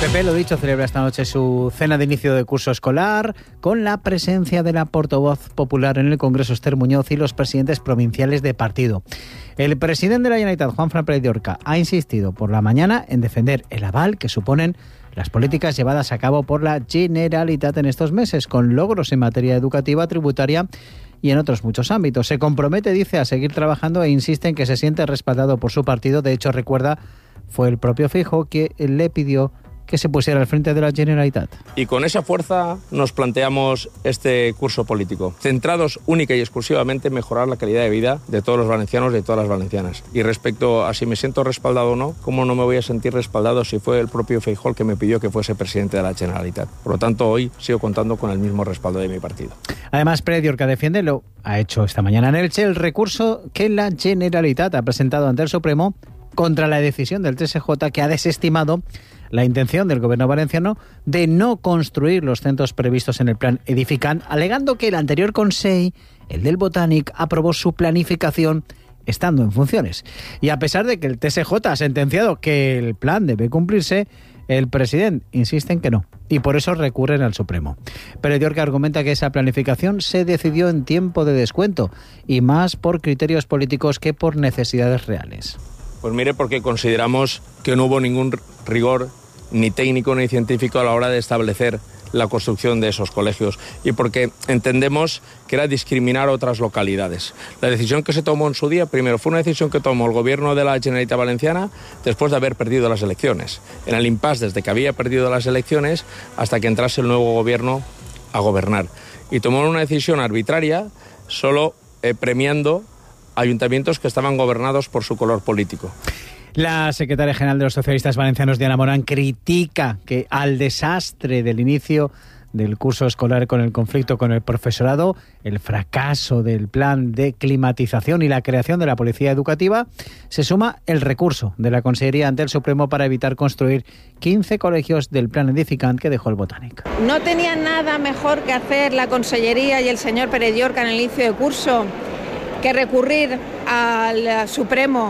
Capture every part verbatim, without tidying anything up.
P P, lo dicho, celebra esta noche su cena de inicio de curso escolar con la presencia de la portavoz popular en el Congreso, Esther Muñoz, y los presidentes provinciales de partido. El presidente de la Generalitat, Juanfran Pérez Llorca, ha insistido por la mañana en defender el aval que suponen las políticas llevadas a cabo por la Generalitat en estos meses, con logros en materia educativa, tributaria y en otros muchos ámbitos. Se compromete, dice, a seguir trabajando e insiste en que se siente respaldado por su partido. De hecho, recuerda, fue el propio Feijóo que le pidió que se pusiera al frente de la Generalitat. Y con esa fuerza nos planteamos este curso político, centrados única y exclusivamente en mejorar la calidad de vida de todos los valencianos y de todas las valencianas. Y respecto a si me siento respaldado o no, ¿cómo no me voy a sentir respaldado si fue el propio Feijóo el que me pidió que fuese presidente de la Generalitat? Por lo tanto, hoy sigo contando con el mismo respaldo de mi partido. Además, Pérez Llorca defiende, lo ha hecho esta mañana en Elche, el recurso que la Generalitat ha presentado ante el Supremo contra la decisión del T S J, que ha desestimado la intención del gobierno valenciano de no construir los centros previstos en el plan Edificant, alegando que el anterior Consell, el del Botànic, aprobó su planificación estando en funciones. Y a pesar de que el T S J ha sentenciado que el plan debe cumplirse, el presidente insiste en que no, y por eso recurren al Supremo. Pérez Llorca argumenta que esa planificación se decidió en tiempo de descuento, y más por criterios políticos que por necesidades reales. Pues mire, porque consideramos que no hubo ningún rigor ni técnico ni científico a la hora de establecer la construcción de esos colegios y porque entendemos que era discriminar a otras localidades. La decisión que se tomó en su día, primero, fue una decisión que tomó el gobierno de la Generalitat Valenciana después de haber perdido las elecciones. En el impasse desde que había perdido las elecciones hasta que entrase el nuevo gobierno a gobernar. Y tomó una decisión arbitraria solo eh, premiando ayuntamientos que estaban gobernados por su color político. La secretaria general de los socialistas valencianos, Diana Morán, critica que al desastre del inicio del curso escolar con el conflicto con el profesorado, el fracaso del plan de climatización y la creación de la policía educativa, se suma el recurso de la Consellería ante el Supremo para evitar construir quince colegios del plan Edificant que dejó el Botànic. ¿No tenía nada mejor que hacer la Consellería y el señor Pérez Llorca en el inicio de curso que recurrir al Supremo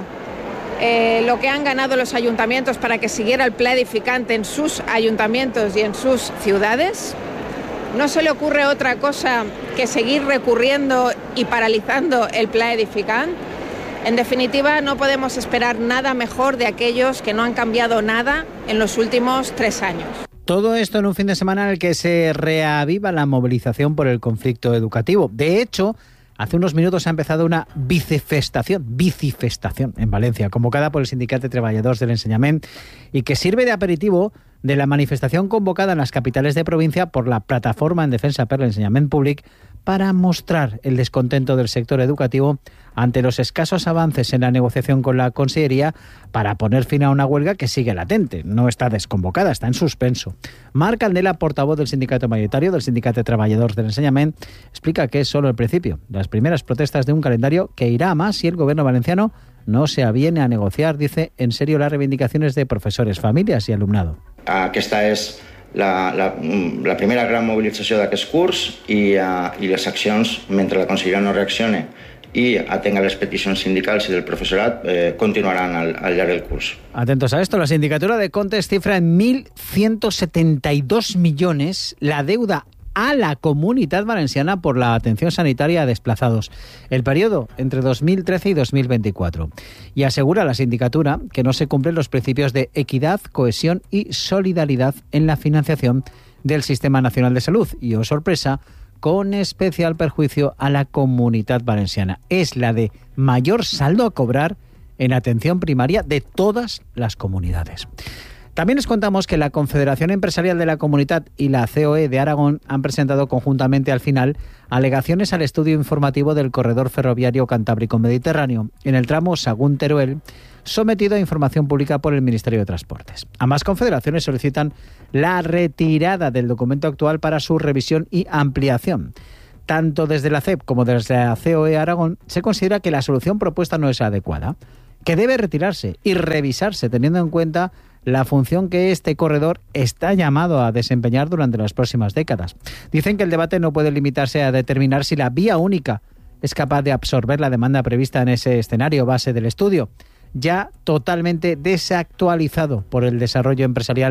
eh, lo que han ganado los ayuntamientos para que siguiera el plan edificante en sus ayuntamientos y en sus ciudades? ¿No se le ocurre otra cosa que seguir recurriendo y paralizando el plan edificante? En definitiva, no podemos esperar nada mejor de aquellos que no han cambiado nada en los últimos tres años. Todo esto en un fin de semana en el que se reaviva la movilización por el conflicto educativo. De hecho, hace unos minutos ha empezado una bicifestación, bicifestación en Valencia, convocada por el Sindicat de Treballadors del Ensenyament y que sirve de aperitivo de la manifestación convocada en las capitales de provincia por la Plataforma en Defensa per l'Ensenyament Públic para mostrar el descontento del sector educativo ante los escasos avances en la negociación con la Consellería para poner fin a una huelga que sigue latente. No está desconvocada, está en suspenso. Marc Candela, portavoz del sindicato mayoritario del Sindicat de Treballadors del Ensenyament, explica que es solo el principio, las primeras protestas de un calendario que irá a más si el gobierno valenciano no se aviene a negociar, dice, en serio las reivindicaciones de profesores, familias y alumnado. Aquesta és la, la, la primera gran mobilització d'aquest curs i, uh, i les accions, mentre la Conselleria no reaccione i atenga les peticions sindicals i del professorat, eh, continuaran al, al llarg del curs. Atentos a esto, la sindicatura de Contes cifra en mil ciento setenta y dos millones la deuda a la Comunitat Valenciana por la atención sanitaria a desplazados, el periodo entre dos mil trece y dos mil veinticuatro. Y asegura la sindicatura que no se cumplen los principios de equidad, cohesión y solidaridad en la financiación del Sistema Nacional de Salud. Y, oh sorpresa, con especial perjuicio a la Comunitat Valenciana. Es la de mayor saldo a cobrar en atención primaria de todas las comunidades. También les contamos que la Confederación Empresarial de la Comunitat y la C O E de Aragón han presentado conjuntamente al final alegaciones al estudio informativo del corredor ferroviario Cantábrico-Mediterráneo en el tramo Sagún-Teruel, sometido a información pública por el Ministerio de Transportes. Ambas confederaciones solicitan la retirada del documento actual para su revisión y ampliación. Tanto desde la C E P como desde la C O E Aragón se considera que la solución propuesta no es adecuada, que debe retirarse y revisarse teniendo en cuenta la función que este corredor está llamado a desempeñar durante las próximas décadas. Dicen que el debate no puede limitarse a determinar si la vía única es capaz de absorber la demanda prevista en ese escenario base del estudio, ya totalmente desactualizado por el desarrollo empresarial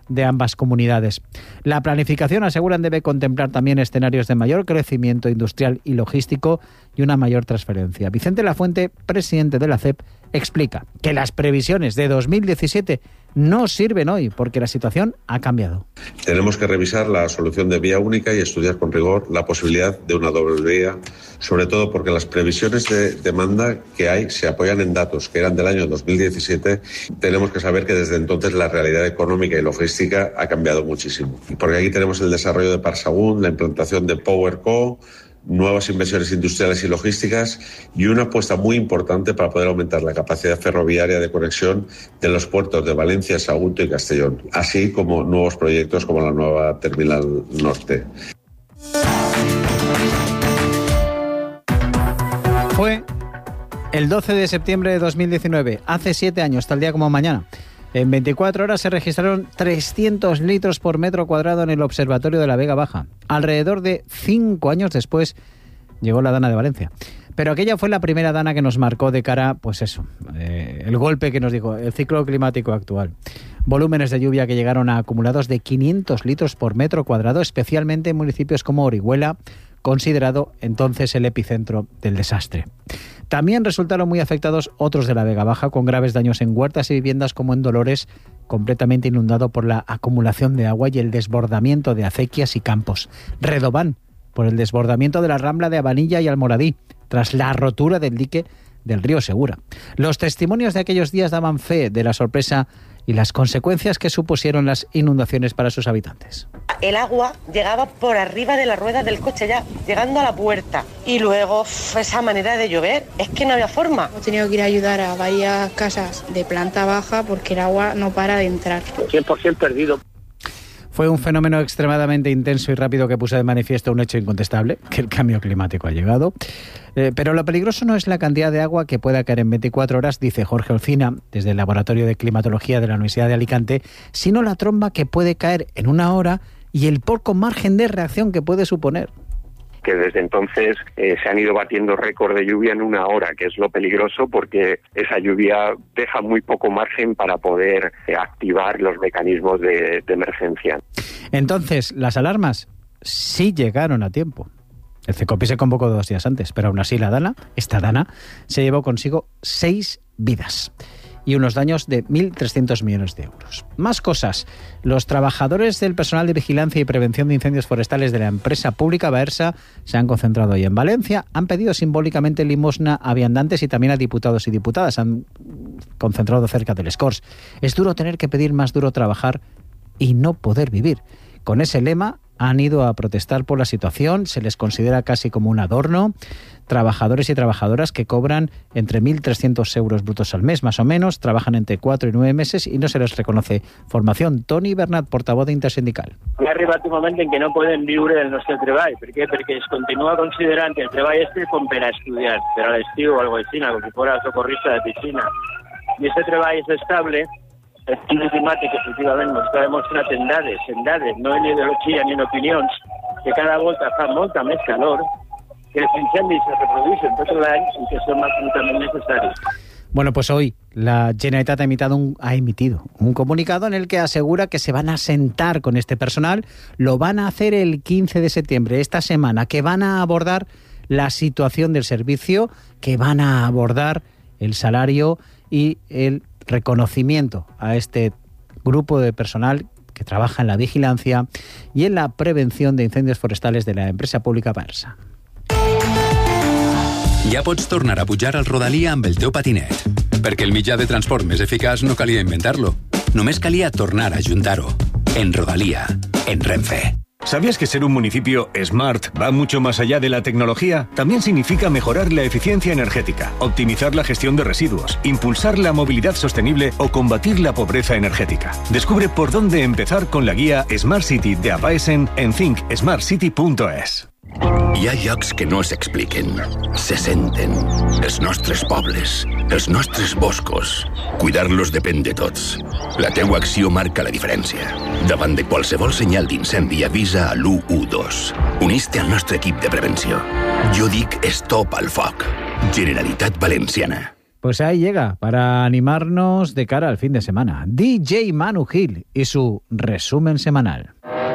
de ambas comunidades. La planificación, aseguran, debe contemplar también escenarios de mayor crecimiento industrial y logístico y una mayor transferencia. Vicente Lafuente, presidente de la C E P, explica que las previsiones de dos mil diecisiete no sirven hoy porque la situación ha cambiado. Tenemos que revisar la solución de vía única y estudiar con rigor la posibilidad de una doble vía, sobre todo porque las previsiones de demanda que hay se apoyan en datos que eran del año dos mil diecisiete. Tenemos que saber que desde entonces la realidad económica y logística ha cambiado muchísimo. Porque aquí tenemos el desarrollo de Parsagún, la implantación de PowerCo, nuevas inversiones industriales y logísticas y una apuesta muy importante para poder aumentar la capacidad ferroviaria de conexión de los puertos de Valencia, Sagunto y Castellón, así como nuevos proyectos como la nueva Terminal Norte. Fue el doce de septiembre de dos mil diecinueve, hace siete años, tal día como mañana. En veinticuatro horas se registraron trescientos litros por metro cuadrado en el Observatorio de la Vega Baja. Alrededor de cinco años después llegó la Dana de Valencia. Pero aquella fue la primera Dana que nos marcó de cara, pues eso, eh, el golpe que nos dijo, el ciclo climático actual. Volúmenes de lluvia que llegaron a acumulados de quinientos litros por metro cuadrado, especialmente en municipios como Orihuela, considerado entonces el epicentro del desastre. También resultaron muy afectados otros de la Vega Baja, con graves daños en huertas y viviendas, como en Dolores, completamente inundado por la acumulación de agua y el desbordamiento de acequias y campos. Redován, por el desbordamiento de la rambla de Abanilla y Almoradí, tras la rotura del dique del río Segura. Los testimonios de aquellos días daban fe de la sorpresa y las consecuencias que supusieron las inundaciones para sus habitantes. El agua llegaba por arriba de la rueda del coche ya, llegando a la puerta. Y luego esa manera de llover, es que no había forma. Hemos tenido que ir a ayudar a varias casas de planta baja porque el agua no para de entrar. cien por ciento perdido. Fue un fenómeno extremadamente intenso y rápido que puso de manifiesto un hecho incontestable, que el cambio climático ha llegado. Eh, pero lo peligroso no es la cantidad de agua que pueda caer en veinticuatro horas, dice Jorge Olcina, desde el Laboratorio de Climatología de la Universidad de Alicante, sino la tromba que puede caer en una hora y el poco margen de reacción que puede suponer. Que desde entonces eh, se han ido batiendo récord de lluvia en una hora, que es lo peligroso porque esa lluvia deja muy poco margen para poder eh, activar los mecanismos de, de emergencia. Entonces, las alarmas sí llegaron a tiempo. El CECOPI se convocó dos días antes, pero aún así la Dana, esta Dana, se llevó consigo seis vidas y unos daños de mil trescientos millones de euros. Más cosas. Los trabajadores del personal de vigilancia y prevención de incendios forestales de la empresa pública Baersa se han concentrado hoy en Valencia. Han pedido simbólicamente limosna a viandantes y también a diputados y diputadas. Han concentrado cerca del Escors. Es duro tener que pedir, más duro trabajar y no poder vivir. Con ese lema han ido a protestar por la situación. Se les considera casi como un adorno. Trabajadores y trabajadoras que cobran entre mil trescientos euros brutos al mes, más o menos, trabajan entre cuatro y nueve meses y no se les reconoce formación. Toni Bernat, portavoz de Intersindical. Ha arribat un moment en què no podem viure del nostre treball. Per què? Perquè es continua considerant que el treball és com per a estudiar, per a l'estiu o algo així, com si fora socorrista de piscina. I aquest treball és estable. El canvi climàtic, efectivament, ens està demostrat en dades, en dades, no en ideologia ni en opinions, que cada volta fa molta més calor, que els incendis se reprodueixen tot l'any i que són absolutament necessaris. Bueno, pues hoy la Generalitat ha emitido, un, ha emitido un comunicado en el que asegura que se van a sentar con este personal, lo van a hacer el quince de septiembre, esta semana, que van a abordar la situación del servicio, que van a abordar el salario y el reconocimiento a este grupo de personal que trabaja en la vigilancia y en la prevención de incendios forestales de la empresa pública Baersa. Ja pots tornar a pujar al Rodalia amb el teu patinet, perquè el mitjà de transport més eficaç no calia inventar-lo, només calia tornar a ajuntar-ho. En Rodalia, en Renfe. ¿Sabías que ser un municipio smart va mucho más allá de la tecnología? También significa mejorar la eficiencia energética, optimizar la gestión de residuos, impulsar la movilidad sostenible o combatir la pobreza energética. Descubre por dónde empezar con la guía Smart City de Apaesen en think smart city punto es. Hi ha llocs que no s'expliquen, se senten. Els nostres pobles, els nostres boscos. Cuidar-los depèn de tots. La teua acció marca la diferència. Davant de qualsevol senyal d'incendi avisa a l'u u dos. Unís-te al nostre equip de prevenció. Jo dic stop al foc. Generalitat Valenciana. Pues ahí llega, para animarnos de cara al fin de semana. D J Manu Gil y su resumen semanal.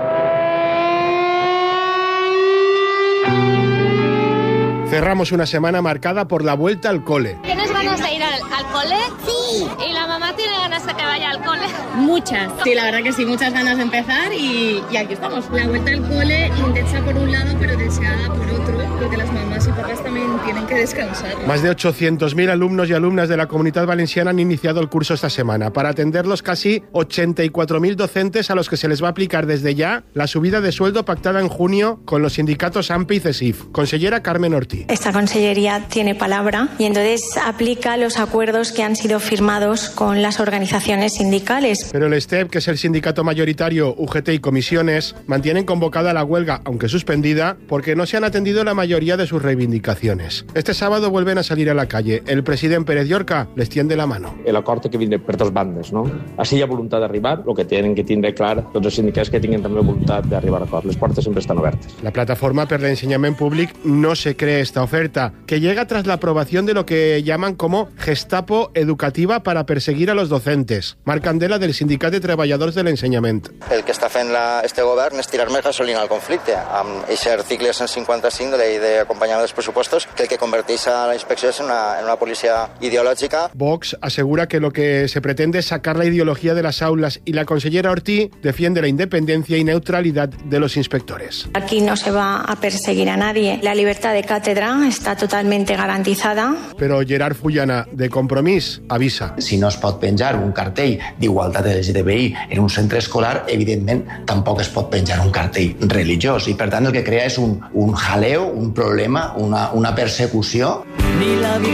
Cerramos una semana marcada por la vuelta al cole. ¿Tienes ganas de ir al, al cole? Sí. ¿Y la mamá tiene ganas de que vaya al cole? Muchas. Sí, la verdad que sí, muchas ganas de empezar y, y aquí estamos. La vuelta al cole intensa por un lado, pero deseada por otro, porque las mamás y papás también tienen que descansar. Más de ochocientos mil alumnos y alumnas de la Comunidad Valenciana han iniciado el curso esta semana. Para atenderlos, casi ochenta y cuatro mil docentes a los que se les va a aplicar desde ya la subida de sueldo pactada en junio con los sindicatos A M P y CESIF. Consellera Carmen Ortiz. Esta consellería tiene palabra y entonces aplica los acuerdos que han sido firmados con las organizaciones sindicales. Pero el STEP, que es el sindicato mayoritario, U G T y comisiones, mantienen convocada la huelga, aunque suspendida, porque no se han atendido la mayoría de sus reivindicaciones. Este sábado vuelven a salir a la calle. El president Pérez Llorca les tiende la mano. El acord que vindre per dos bandes, no? Així hi ha voluntat d'arribar, el que tenen que tindre clar tots els sindicats que tinguin també voluntat d'arribar a acord. Les portes sempre estan obertes. La plataforma per l'ensenyament públic no se cree esta oferta, que llega tras la aprobación de lo que llaman como Gestapo educativa para perseguir a los docentes. Marc Candela, del Sindicat de Treballadors de l'Ensenyament. El que està fent la, este govern és tirar més gasolina al conflicte, amb aquest article cent cinquanta-cinc de la llei d'acompanyament dels pressupostos, que el que converteix a la inspecció és en una, en una policia ideològica. Vox asegura que lo que se pretende es sacar la ideología de las aulas y la consellera Ortiz defiende la independencia y neutralidad de los inspectores. Aquí no se va a perseguir a nadie. La libertad de cátedra está totalmente garantizada. Però Gerard Fullana, de Compromís, avisa. Si no es pot penjar un cartell d'igualtat L G T B I en un centre escolar, evidentment tampoc es pot penjar un cartell religiós i per tant el que crea és un, un jaleo, un problema, una, una persecució.